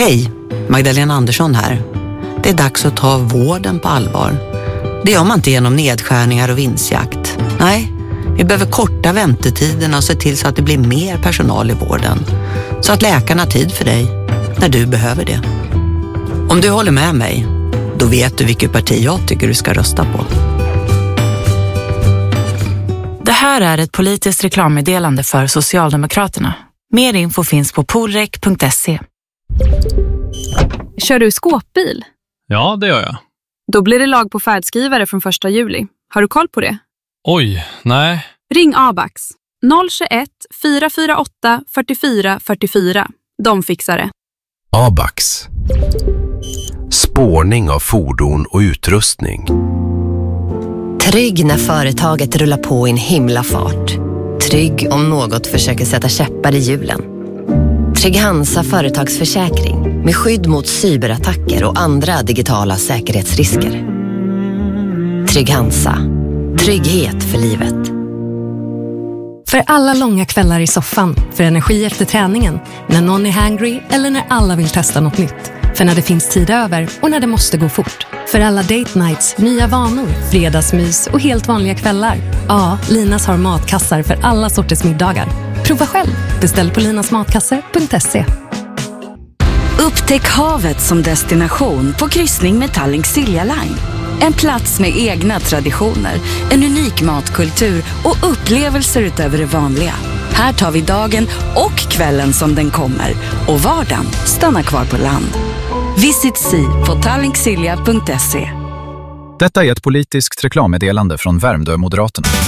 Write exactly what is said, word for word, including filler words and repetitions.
Hej, Magdalena Andersson här. Det är dags att ta vården på allvar. Det gör man inte genom nedskärningar och vinstjakt. Nej, vi behöver korta väntetiderna och se till så att det blir mer personal i vården. Så att läkarna har tid för dig när du behöver det. Om du håller med mig, då vet du vilket parti jag tycker du ska rösta på. Det här är ett politiskt reklammeddelande för Socialdemokraterna. Mer info finns på polrek punkt se. Kör du skåpbil? Ja, det gör jag. Då blir det lag på färdskrivare från första juli. Har du koll på det? Oj, nej. Ring Abax. noll tjugoett, fyra fyra åtta, fyrtiofyra fyrtiofyra. De fixar det. Abax. Spårning av fordon och utrustning. Trygg när företaget rullar på i en himla fart. Trygg om något försöker sätta käppar i hjulen. Trygg Hansa företagsförsäkring med skydd mot cyberattacker och andra digitala säkerhetsrisker. Trygg Hansa. Trygghet för livet. För alla långa kvällar i soffan, för energi efter träningen, när någon är hangry eller när alla vill testa något nytt. För när det finns tid över och när det måste gå fort. För alla date nights, nya vanor, fredagsmys och helt vanliga kvällar. Ja, Linas har matkassar för alla sorters middagar. Prova själv. Beställ på linasmatkasse punkt se. Upptäck havet som destination på kryssning med Tallink Silja Line. En plats med egna traditioner, en unik matkultur och upplevelser utöver det vanliga. Här tar vi dagen och kvällen som den kommer och vardagen stannar kvar på land. Visit Sea på tallink silja punkt se. Detta är ett politiskt reklammeddelande från Värmdö Moderaterna.